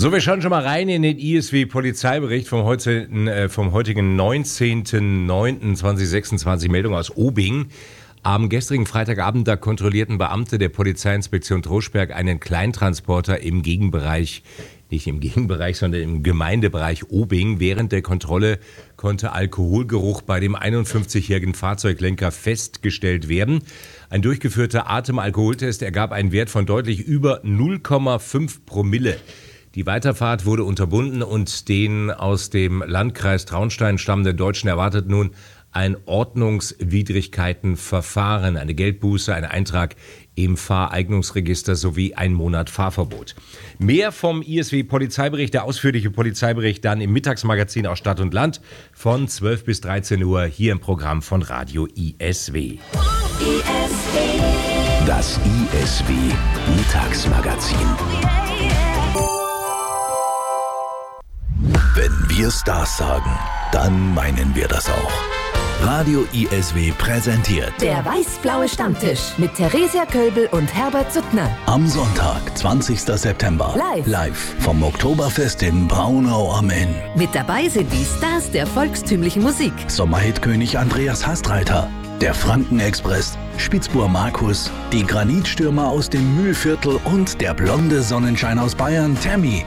So, wir schauen schon mal rein in den ISW-Polizeibericht vom heutigen 19.09.2026, Meldung aus Obing. Am gestrigen Freitagabend, da kontrollierten Beamte der Polizeiinspektion Droschberg einen Kleintransporter im Gegenbereich, nicht im Gegenbereich, sondern im Gemeindebereich Obing. Während der Kontrolle konnte Alkoholgeruch bei dem 51-jährigen Fahrzeuglenker festgestellt werden. Ein durchgeführter Atemalkoholtest ergab einen Wert von deutlich über 0,5 Promille. Die Weiterfahrt wurde unterbunden und den aus dem Landkreis Traunstein stammenden Deutschen erwartet nun ein Ordnungswidrigkeitenverfahren, eine Geldbuße, ein Eintrag im Fahreignungsregister sowie ein Monat Fahrverbot. Mehr vom ISW-Polizeibericht, der ausführliche Polizeibericht dann im Mittagsmagazin aus Stadt und Land von 12 bis 13 Uhr hier im Programm von Radio ISW. Das ISW-Mittagsmagazin. Wenn wir Stars sagen, dann meinen wir das auch. Radio ISW präsentiert Der weiß-blaue Stammtisch mit Theresia Köbel und Herbert Suttner. am Sonntag, 20. September, live vom Oktoberfest in Braunau am Inn. Mit dabei sind die Stars der volkstümlichen Musik. Sommerhitkönig Andreas Hastreiter, der Frankenexpress, Spitzbur Markus, die Granitstürmer aus dem Mühlviertel und der blonde Sonnenschein aus Bayern, Tammy.